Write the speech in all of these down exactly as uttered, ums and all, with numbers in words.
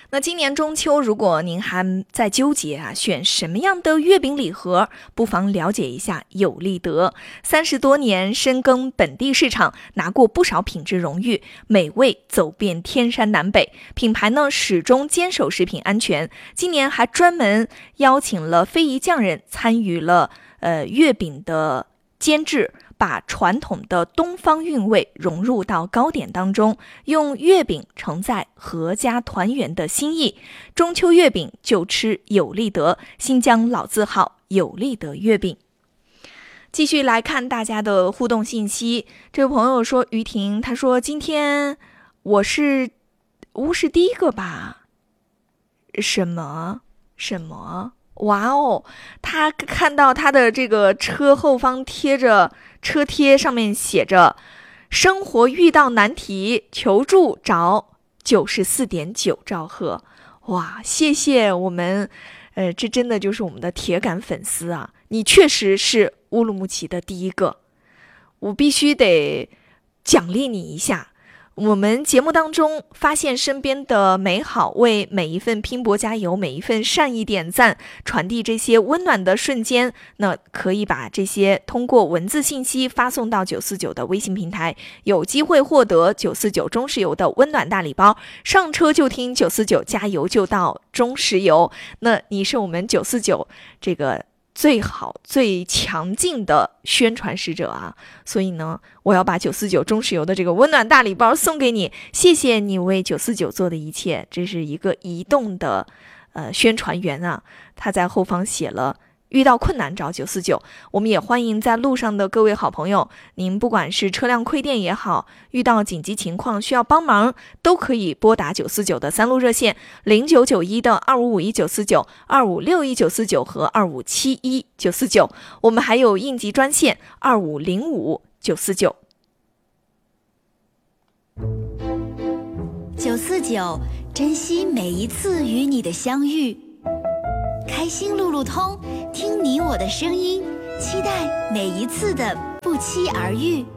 那今年中秋，如果您还在纠结啊，选什么样的月饼礼盒，不妨了解一下有利德。三十多年深耕本地市场，拿过不少品质荣誉，美味走遍天山南北。品牌呢始终坚守食品安全，今年还专门邀请了非遗匠人参与了呃月饼的监制，把传统的东方韵味融入到糕点当中，用月饼承载阖家团圆的心意。中秋月饼就吃有利德，新疆老字号有利德月饼。继续来看大家的互动信息，这位朋友说，于婷，他说今天我是乌是第一个吧？什么什么？哇哦，他看到他的这个车后方贴着车贴，上面写着生活遇到难题求助找九十四点九兆赫。哇，谢谢我们呃，这真的就是我们的铁杆粉丝啊，你确实是乌鲁木齐的第一个，我必须得奖励你一下。我们节目当中发现身边的美好，为每一份拼搏加油，每一份善意点赞，传递这些温暖的瞬间，那可以把这些通过文字信息发送到九四九的微信平台，有机会获得九四九中石油的温暖大礼包，上车就听九四九，加油就到中石油。那你是我们九四九这个最好最强劲的宣传使者啊，所以呢我要把九四九中石油的这个温暖大礼包送给你，谢谢你为九四九做的一切。这是一个移动的呃宣传员啊，他在后方写了遇到困难找九四九。我们也欢迎在路上的各位好朋友，您不管是车辆亏电也好，遇到紧急情况需要帮忙，都可以拨打九四九的三路热线零九九一的二五五一九四九、二五六一九四九和二五七一九四九。我们还有应急专线二五零五九四九。 九四九，珍惜每一次与你的相遇。开心路路通，听你我的声音，期待每一次的不期而遇。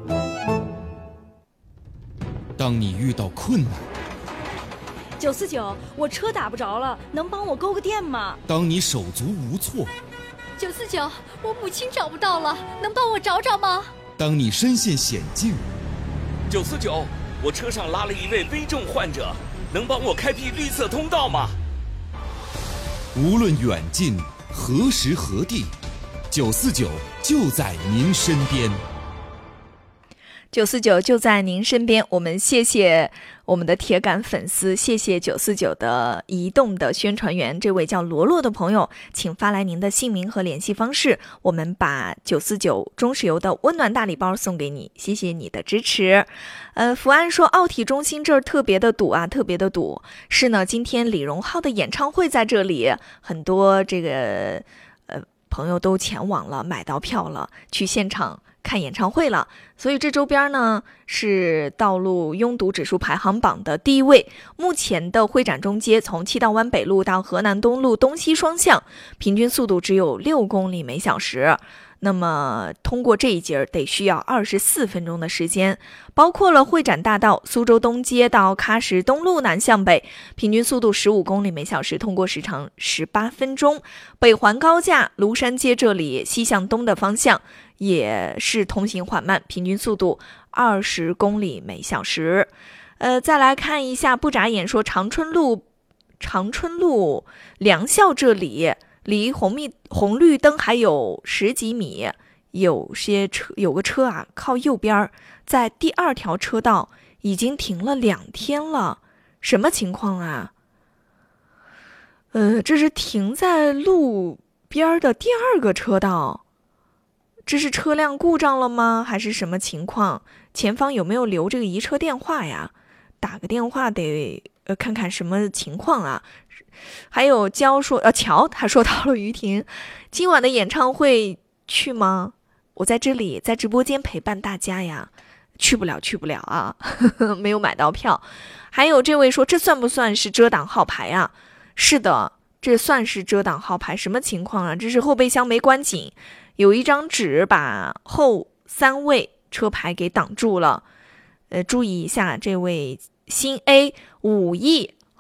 当你遇到困难， 九四九，我车打不着了，能帮我勾个电吗？ 当你手足无措， 九四九，我母亲找不到了，能帮我找找吗？ 当你身陷险境， 九四九，我车上拉了一位危重患者，能帮我开辟绿色通道吗？ 无论远近，何时何地，九四九就在您身边。 九四九就在您身边，我们谢谢我们的铁杆粉丝，谢谢九四九的移动的宣传员，这位叫罗罗的朋友，请发来您的姓名和联系方式，我们把九四九中石油的温暖大礼包送给你，谢谢你的支持。呃，福安说奥体中心这儿特别的堵啊，特别的堵。是呢，今天李荣浩的演唱会在这里，很多这个呃朋友都前往了，买到票了，去现场看演唱会了，所以这周边呢是道路拥堵指数排行榜的第一位。目前的会展中街从七道湾北路到河南东路东西双向，平均速度只有六公里每小时。那么通过这一节得需要二十四分钟的时间，包括了会展大道苏州东街到喀什东路南向北，平均速度十五公里每小时，通过时长十八分钟。北环高架庐山街这里西向东的方向也是通行缓慢，平均速度二十公里每小时。呃，再来看一下，不眨眼说长春路长春路良校这里离红密红绿灯还有十几米，有些车有个车啊靠右边，在第二条车道已经停了两天了，什么情况啊？呃，这是停在路边的第二个车道，这是车辆故障了吗？还是什么情况？前方有没有留这个移车电话呀？打个电话得呃看看什么情况啊？还有焦说呃乔他说到了于婷，今晚的演唱会去吗？我在这里在直播间陪伴大家呀，去不了去不了啊，呵呵没有买到票。还有这位说这算不算是遮挡号牌啊？是的，这算是遮挡号牌。什么情况啊？这是后备箱没关紧，有一张纸把后三位车牌给挡住了。呃，注意一下，这位新 A 五亿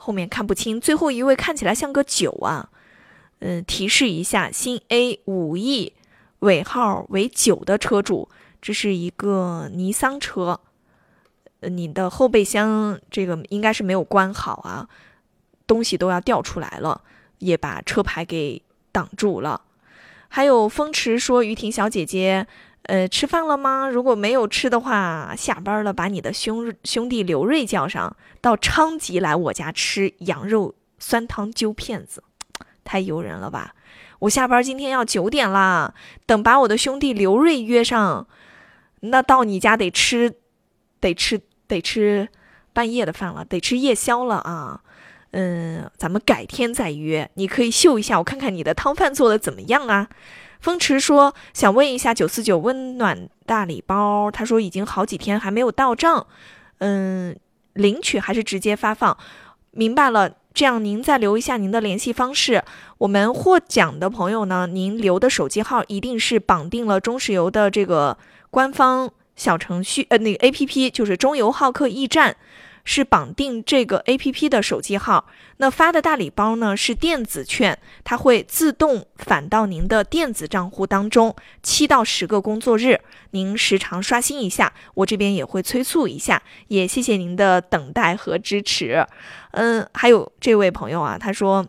后面看不清。最后一位看起来像个九啊，嗯，提示一下，新 A 五 E 尾号为九的车主，这是一个尼桑车，呃，你的后备箱这个应该是没有关好啊，东西都要掉出来了，也把车牌给挡住了。还有风驰说，于婷小姐姐，呃，吃饭了吗？如果没有吃的话，下班了把你的兄兄弟刘瑞叫上，到昌吉来我家吃羊肉酸汤揪片子，太诱人了吧！我下班今天要九点啦，等把我的兄弟刘瑞约上，那到你家得吃，得吃，得吃半夜的饭了，得吃夜宵了啊！嗯，咱们改天再约，你可以秀一下，我看看你的汤饭做的怎么样啊。风驰说，想问一下九四九温暖大礼包，他说已经好几天还没有到账，嗯，领取还是直接发放？明白了，这样您再留一下您的联系方式。我们获奖的朋友呢，您留的手机号一定是绑定了中石油的这个官方小程序，呃，那个 A P P 就是中油好客驿站。是绑定这个 A P P 的手机号，那发的大礼包呢是电子券，它会自动返到您的电子账户当中，七到十个工作日，您时常刷新一下，我这边也会催促一下，也谢谢您的等待和支持。嗯，还有这位朋友啊，他说，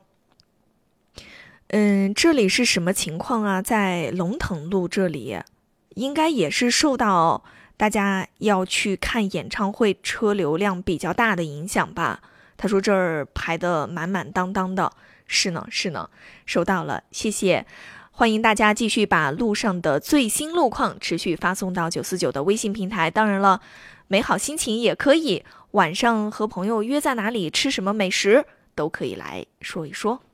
嗯，这里是什么情况啊？在龙腾路这里，应该也是受到大家要去看演唱会车流量比较大的影响吧。他说这儿排得满满当当的。是呢是呢，收到了，谢谢。欢迎大家继续把路上的最新路况持续发送到九四九的微信平台。当然了，美好心情也可以，晚上和朋友约在哪里吃什么美食都可以来说一说。